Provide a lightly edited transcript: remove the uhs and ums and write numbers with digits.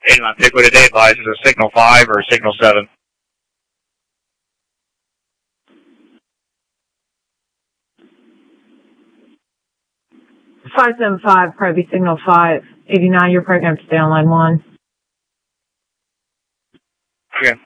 89 Pickwood today advises a signal 5 or signal 7. 575, probably signal 5. 89, your program to stay on line 1. Okay.